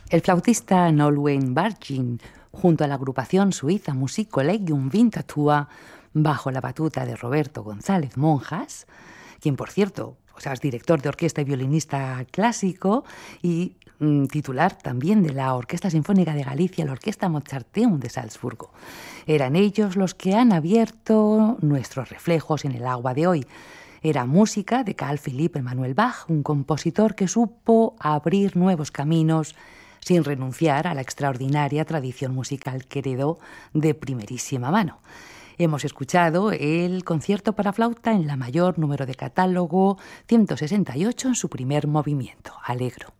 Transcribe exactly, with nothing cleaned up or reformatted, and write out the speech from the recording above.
El flautista Nolwenn Bargin, junto a la agrupación suiza Musikkollegium Winterthur, bajo la batuta de Roberto González Monjas, quien, por cierto, o sea, es director de orquesta y violinista clásico y mm, titular también de la Orquesta Sinfónica de Galicia, la Orquesta Mozarteum de Salzburgo. Eran ellos los que han abierto nuestros reflejos en el agua de hoy. Era música de Carl Philipp Emanuel Bach, un compositor que supo abrir nuevos caminos sin renunciar a la extraordinaria tradición musical que heredó de primerísima mano. Hemos escuchado el concierto para flauta en la mayor número de catálogo ciento sesenta y ocho en su primer movimiento, Allegro.